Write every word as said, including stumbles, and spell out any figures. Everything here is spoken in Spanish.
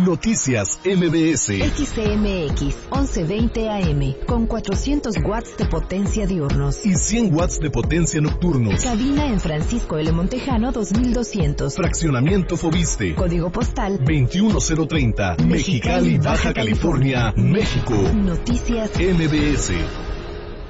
Noticias M B S. X C M X once veinte A M con cuatrocientos watts de potencia diurnos y cien watts de potencia nocturnos. Cabina en Francisco L. Montejano dos mil doscientos. Fraccionamiento Fobiste. Código postal veintiuno cero treinta. Mexicali, Baja California, México. Noticias M B S.